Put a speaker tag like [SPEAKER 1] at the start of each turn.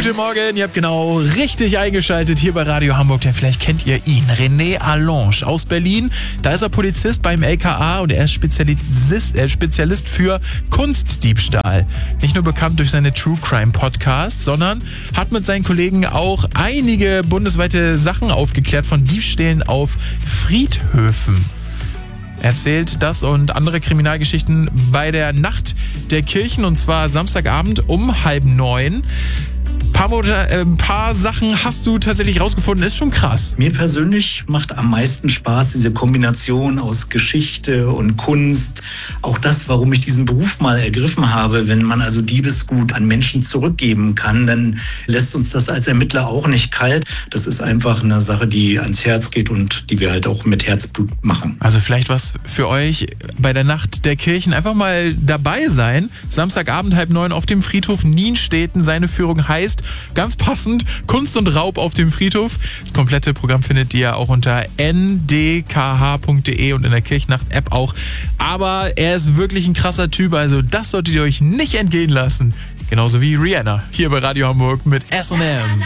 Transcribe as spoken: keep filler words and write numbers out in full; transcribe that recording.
[SPEAKER 1] Guten Morgen, ihr habt genau richtig eingeschaltet hier bei Radio Hamburg, denn vielleicht kennt ihr ihn, René Allange aus Berlin. Da ist er Polizist beim L K A und er ist Spezialist, äh, Spezialist für Kunstdiebstahl. Nicht nur bekannt durch seine True Crime Podcasts, sondern hat mit seinen Kollegen auch einige bundesweite Sachen aufgeklärt von Diebstählen auf Friedhöfen. Er erzählt das und andere Kriminalgeschichten bei der Nacht der Kirchen und zwar Samstagabend um halb neun. Ein paar, äh, ein paar Sachen hast du tatsächlich rausgefunden, ist schon krass.
[SPEAKER 2] Mir persönlich macht am meisten Spaß diese Kombination aus Geschichte und Kunst. Auch das, warum ich diesen Beruf mal ergriffen habe. Wenn man also Diebesgut an Menschen zurückgeben kann, dann lässt uns das als Ermittler auch nicht kalt. Das ist einfach eine Sache, die ans Herz geht und die wir halt auch mit Herzblut machen.
[SPEAKER 1] Also vielleicht was für euch bei der Nacht der Kirchen. Einfach mal dabei sein. Samstagabend halb neun auf dem Friedhof Nienstedten. Seine Führung heißt, ganz passend, Kunst und Raub auf dem Friedhof. Das komplette Programm findet ihr auch unter n d k h punkt d e und in der Kirchnacht-App auch. Aber er ist wirklich ein krasser Typ, also das solltet ihr euch nicht entgehen lassen. Genauso wie Rihanna hier bei Radio Hamburg mit S und M.